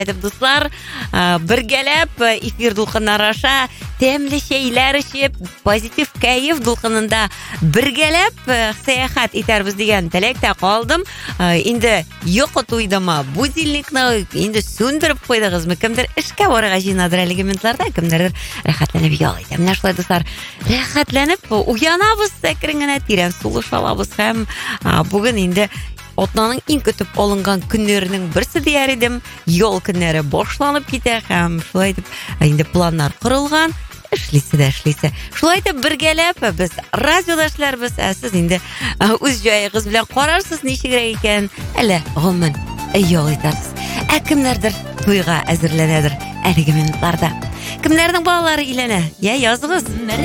Дуслар, бергәләп эфир дулкыннары аша тәмле чәйләр эчеп, позитив кайф дулкынында бергәләп сәяхәт итәрбез дигән теләктә калдым. Инде йокы туйдымы, будильникны инде сүндереп куйдыгызмы? Кемдер эшкә барырга җыйнадыр әлеге минутларда, кемдер рәхәтләнеп ял итә. Менә шулай дуслар, рәхәтләнеп уянабыз, әкрен генә тирән сулыш алабыз һәм бүген инде Атнаның иң көтеп алынган көннәренең берсе дияр идем. Ял көннәре башланып китә һәм шулай итеп инде планнар корылган. Эшлисе. Шулай итеп бергәләп без радиода эшләрбез. Сез инде үз җаегыз белән карарсыз ничегрәк икән. Әле гомумән ял итәрсез. Кемнәрдер туйга әзерләнәдер әлеге минутларда. Кемнәрнең балалары өйләнә? Языгыз.